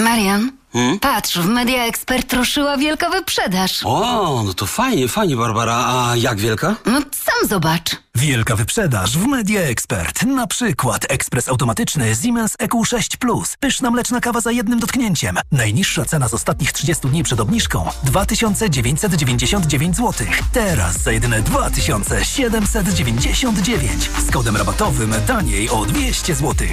Marian, patrz, w Media Expert ruszyła wielka wyprzedaż. O, no to fajnie, Barbara. A jak wielka? No sam zobacz. Wielka wyprzedaż w Media Expert. Na przykład ekspres automatyczny Siemens EQ6 Plus. Pyszna mleczna kawa za jednym dotknięciem. Najniższa cena z ostatnich 30 dni przed obniżką 2999 zł. Teraz za jedyne 2799. Z kodem rabatowym taniej o 200 zł.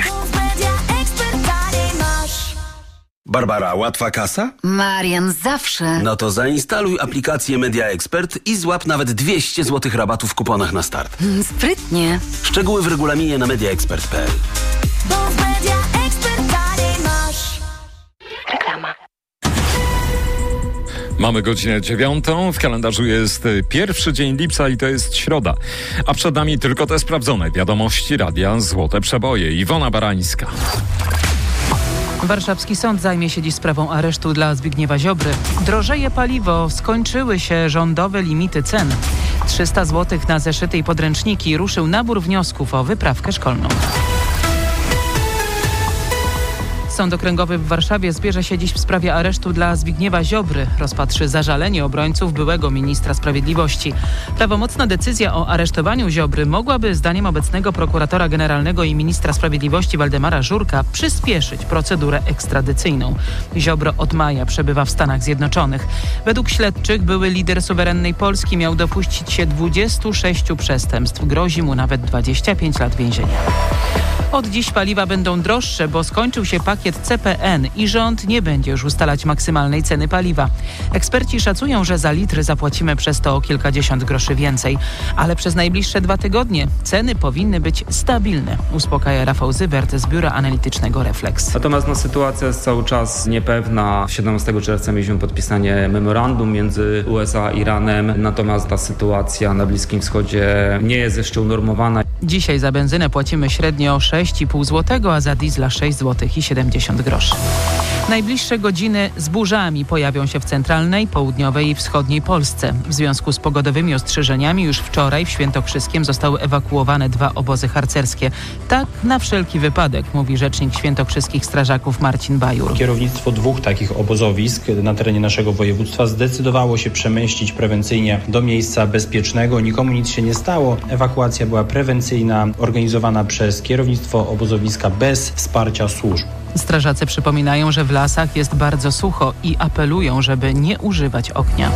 Barbara, łatwa kasa? Marian, zawsze. No to zainstaluj aplikację Media Expert i złap nawet 200 zł rabatu w kuponach na start. Sprytnie. Szczegóły w regulaminie na mediaexpert.pl. Bo w Media Expert taniej masz. Reklama. Mamy godzinę 9, w kalendarzu jest pierwszy dzień lipca i to jest środa. A przed nami tylko te sprawdzone wiadomości Radia Złote Przeboje. Iwona Barańska. Warszawski sąd zajmie się dziś sprawą aresztu dla Zbigniewa Ziobry. Drożeje paliwo, skończyły się rządowe limity cen. 300 zł na zeszyty i podręczniki. Ruszył nabór wniosków o wyprawkę szkolną. Sąd Okręgowy w Warszawie zbierze się dziś w sprawie aresztu dla Zbigniewa Ziobry. Rozpatrzy zażalenie obrońców byłego ministra sprawiedliwości. Prawomocna decyzja o aresztowaniu Ziobry mogłaby, zdaniem obecnego prokuratora generalnego i ministra sprawiedliwości Waldemara Żurka, przyspieszyć procedurę ekstradycyjną. Ziobro od maja przebywa w Stanach Zjednoczonych. Według śledczych były lider suwerennej Polski miał dopuścić się 26 przestępstw. Grozi mu nawet 25 lat więzienia. Od dziś paliwa będą droższe, bo skończył się pakiet CPN i rząd nie będzie już ustalać maksymalnej ceny paliwa. Eksperci szacują, że za litr zapłacimy przez to o kilkadziesiąt groszy więcej. Ale przez najbliższe 2 tygodnie ceny powinny być stabilne, uspokaja Rafał Zybert z biura analitycznego Reflex. Natomiast sytuacja jest cały czas niepewna. 17 czerwca mieliśmy podpisanie memorandum między USA a Iranem, natomiast ta sytuacja na Bliskim Wschodzie nie jest jeszcze unormowana. Dzisiaj za benzynę płacimy średnio 6,5 zł, a za diesla 6 zł i 70 groszy. Najbliższe godziny z burzami pojawią się w centralnej, południowej i wschodniej Polsce. W związku z pogodowymi ostrzeżeniami już wczoraj w Świętokrzyskiem zostały ewakuowane 2 obozy harcerskie. Tak na wszelki wypadek, mówi rzecznik świętokrzyskich strażaków Marcin Bajur. Kierownictwo 2 takich obozowisk na terenie naszego województwa zdecydowało się przemieścić prewencyjnie do miejsca bezpiecznego. Nikomu nic się nie stało. Ewakuacja była prewencyjna, organizowana przez kierownictwo obozowiska bez wsparcia służb. Strażacy przypominają, że w lasach jest bardzo sucho i apelują, żeby nie używać ognia.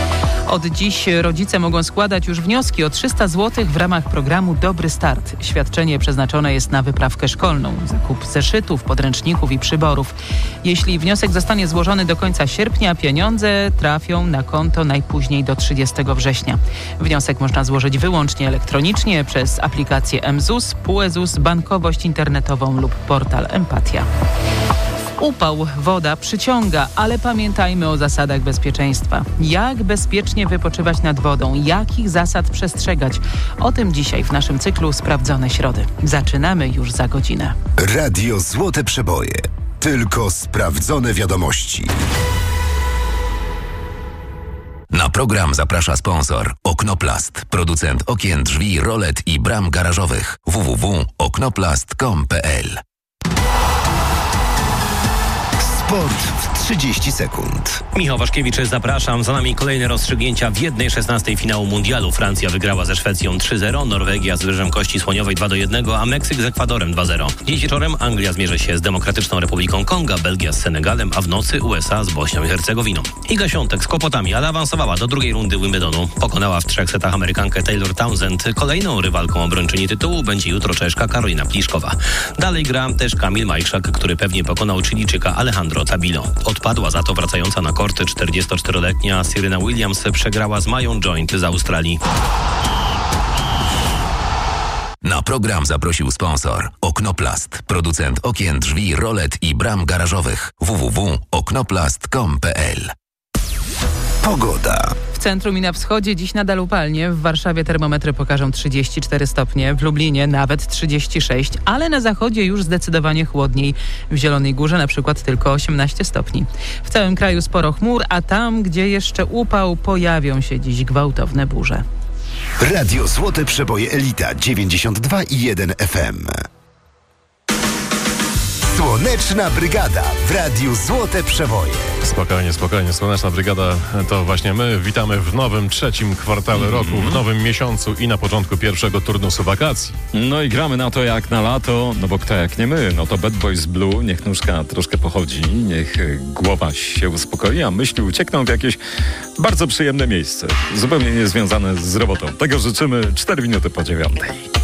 Od dziś rodzice mogą składać już wnioski o 300 zł w ramach programu Dobry Start. Świadczenie przeznaczone jest na wyprawkę szkolną, zakup zeszytów, podręczników i przyborów. Jeśli wniosek zostanie złożony do końca sierpnia, pieniądze trafią na konto najpóźniej do 30 września. Wniosek można złożyć wyłącznie elektronicznie przez aplikację mZUS, PUE-ZUS, bankowość internetową lub portal Empatia. Upał woda przyciąga, ale pamiętajmy o zasadach bezpieczeństwa. Jak bezpiecznie wypoczywać nad wodą? Jakich zasad przestrzegać? O tym dzisiaj w naszym cyklu Sprawdzone Środy. Zaczynamy już za godzinę. Radio Złote Przeboje. Tylko sprawdzone wiadomości. Na program zaprasza sponsor Oknoplast, producent okien, drzwi, rolet i bram garażowych. www.oknoplast.com.pl. Sport w 30 sekund. Michał Waszkiewicz, zapraszam. Za nami kolejne rozstrzygnięcia w 1/16 finału mundialu. Francja wygrała ze Szwecją 3-0, Norwegia z Wyżem Kości Słoniowej 2-1, a Meksyk z Ekwadorem 2-0. Dziś wieczorem Anglia zmierzy się z Demokratyczną Republiką Konga, Belgia z Senegalem, a w nocy USA z Bośnią i Hercegowiną. Iga Świątek z kłopotami, ale awansowała do 2. rundy Wimbledonu. Pokonała w 3 setach Amerykankę Taylor Townsend. Kolejną rywalką obrończyni tytułu będzie jutro Czeszka Karolina Pliszkowa. Dalej gra też Kamil Majszak, który pewnie pokonał Chilijczyka Alejandro Tabilo. Odpadła za to wracająca na korty 44-letnia Serena Williams, przegrała z Mają Joint z Australii. Na program zaprosił sponsor Oknoplast, producent okien, drzwi, rolet i bram garażowych. www.oknoplast.com.pl. Pogoda. W centrum i na wschodzie dziś nadal upalnie. W Warszawie termometry pokażą 34 stopnie, w Lublinie nawet 36, ale na zachodzie już zdecydowanie chłodniej. W Zielonej Górze na przykład tylko 18 stopni. W całym kraju sporo chmur, a tam, gdzie jeszcze upał, pojawią się dziś gwałtowne burze. Radio Złote Przeboje Elita 92,1 FM. Słone Słoneczna Brygada w Radiu Złote Przeboje. Spokojnie. Słoneczna Brygada to właśnie my. Witamy w nowym trzecim kwartale roku, w nowym miesiącu i na początku pierwszego turnusu wakacji. No i gramy na to jak na lato, no bo kto jak nie my. No to Bad Boys Blue, niech nóżka troszkę pochodzi, niech głowa się uspokoi, a myśli uciekną w jakieś bardzo przyjemne miejsce, zupełnie niezwiązane z robotą. Tego życzymy 4 minuty po 9.